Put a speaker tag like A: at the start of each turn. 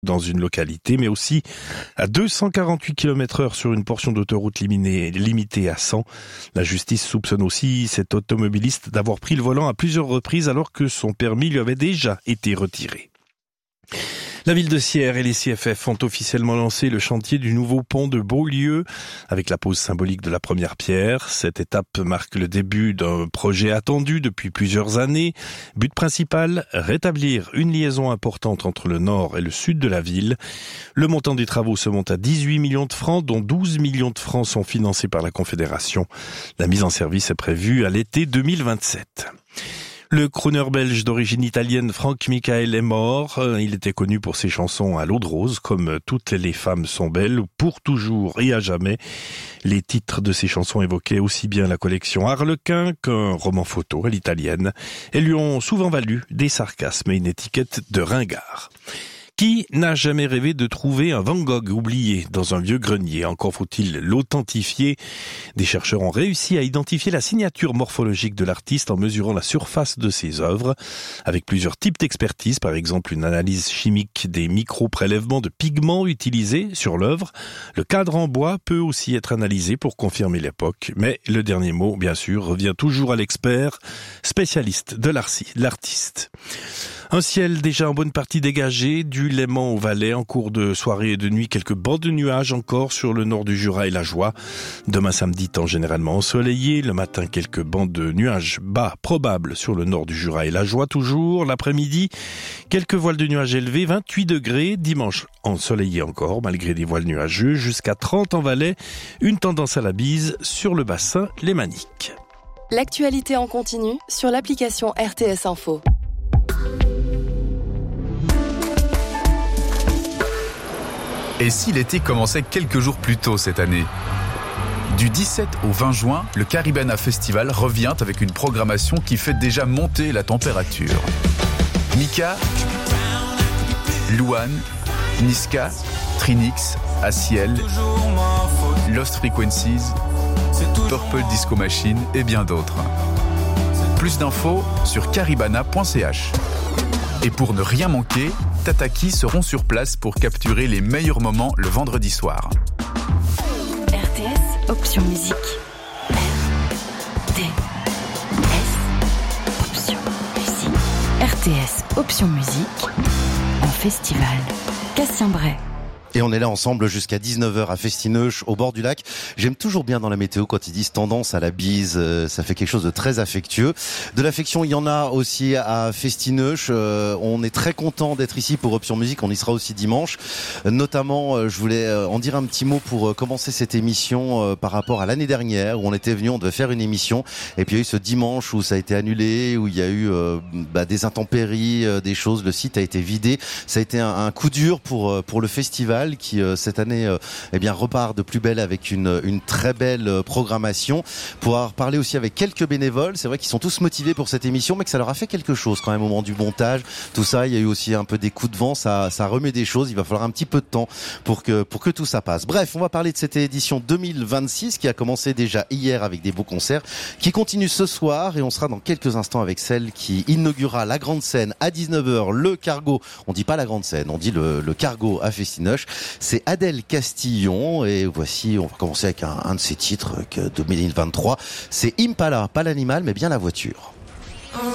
A: dans une localité, mais aussi à 248 km/h sur une portion d'autoroute limitée à 100. La justice soupçonne aussi cet automobiliste d'avoir pris le volant à plusieurs reprises alors que son permis lui avait déjà été retiré. La ville de Sierre et les CFF ont officiellement lancé le chantier du nouveau pont de Beaulieu avec la pose symbolique de la première pierre. Cette étape marque le début d'un projet attendu depuis plusieurs années. But principal, rétablir une liaison importante entre le nord et le sud de la ville. Le montant des travaux se monte à 18 millions de francs, dont 12 millions de francs sont financés par la Confédération. La mise en service est prévue à l'été 2027. Le crooner belge d'origine italienne Franck Michael est mort. Il était connu pour ses chansons à l'eau de rose, comme Toutes les femmes sont belles, ou Pour toujours et à jamais. Les titres de ses chansons évoquaient aussi bien la collection Harlequin qu'un roman photo à l'italienne. Elles lui ont souvent valu des sarcasmes et une étiquette de ringard. Qui n'a jamais rêvé de trouver un Van Gogh oublié dans un vieux grenier? Encore faut-il l'authentifier. Des chercheurs ont réussi à identifier la signature morphologique de l'artiste en mesurant la surface de ses œuvres. Avec plusieurs types d'expertise, par exemple une analyse chimique des micro-prélèvements de pigments utilisés sur l'œuvre. Le cadre en bois peut aussi être analysé pour confirmer l'époque. Mais le dernier mot, bien sûr, revient toujours à l'expert, spécialiste de l'artiste. Un ciel déjà en bonne partie dégagé, du Léman au Valais, en cours de soirée et de nuit, quelques bancs de nuages encore sur le nord du Jura et la Joie. Demain samedi, temps généralement ensoleillé, le matin quelques bancs de nuages bas probables sur le nord du Jura et la Joie toujours. L'après-midi, quelques voiles de nuages élevés, 28 degrés, dimanche ensoleillé encore malgré des voiles nuageux, jusqu'à 30 en Valais, une tendance à la bise sur le bassin lémanique.
B: L'actualité en continu sur l'application RTS Info.
C: Et si l'été commençait quelques jours plus tôt cette année ? Du 17 au 20 juin, le Caribana Festival revient avec une programmation qui fait déjà monter la température. Mika, Luan, Niska, Trinix, Aciel, Lost Frequencies, Purple Disco Machine et bien d'autres. Plus d'infos sur caribana.ch. Et pour ne rien manquer, Tataki seront sur place pour capturer les meilleurs moments le vendredi soir.
D: RTS, option musique. RTS, option musique. RTS, option musique, en festival. Cassien Bray.
E: Et on est là ensemble jusqu'à 19h à Festineuch, au bord du lac. J'aime toujours bien dans la météo quand ils disent tendance à la bise, ça fait quelque chose de très affectueux. De l'affection, il y en a aussi à Festineuch. On est très content d'être ici pour Option Musique, on y sera aussi dimanche. Notamment, je voulais en dire un petit mot pour commencer cette émission par rapport à l'année dernière où on était venu, on devait faire une émission. Et puis il y a eu ce dimanche où ça a été annulé, où il y a eu des intempéries, des choses, le site a été vidé. Ça a été un coup dur pour le festival qui cette année repart de plus belle avec une très belle programmation. Pouvoir parler aussi avec quelques bénévoles, c'est vrai qu'ils sont tous motivés pour cette émission, mais que ça leur a fait quelque chose quand même au moment du montage. Tout ça, il y a eu aussi un peu des coups de vent, ça remet des choses. Il va falloir un petit peu de temps pour que tout ça passe. Bref, on va parler de cette édition 2026 qui a commencé déjà hier avec des beaux concerts, qui continue ce soir et on sera dans quelques instants avec celle qui inaugurera la grande scène à 19h, le Cargo. On dit pas la grande scène, on dit le Cargo à Festineuch. C'est Adèle Castillon et voici, on va commencer avec un de ses titres de 2023. C'est Impala, pas l'animal mais bien la voiture.